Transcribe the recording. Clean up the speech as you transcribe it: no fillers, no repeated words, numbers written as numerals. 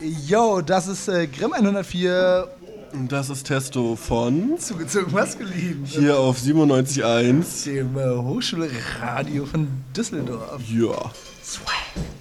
Yo, das ist Grimm 104. Und das ist Testo von Zugezogen maskulin. hier auf 97.1. Dem Hochschulradio von Düsseldorf. Ja. Swag.